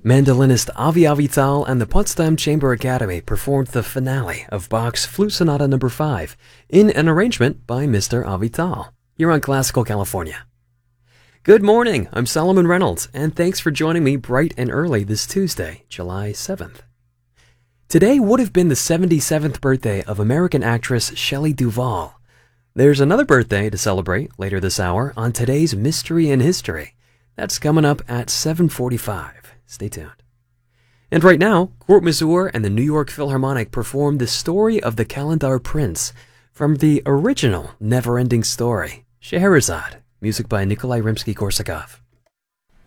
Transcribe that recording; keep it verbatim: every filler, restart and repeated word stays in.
Mandolinist Avi Avital and the Potsdam Chamber Academy performed the finale of Bach's Flute Sonata number five in an arrangement by Mister Avital, here on Classical California. Good morning, I'm Solomon Reynolds, and thanks for joining me bright and early this Tuesday, July seventh. Today would have been the seventy-seventh birthday of American actress Shelley Duvall. There's another birthday to celebrate later this hour on today's Mystery in History. That's coming up at seven forty-five. Stay tuned. And right now, Court Mazur and the New York Philharmonic perform the story of the Kalendar Prince from the original Never-Ending Story, Scheherazade, music by Nikolai Rimsky-Korsakov.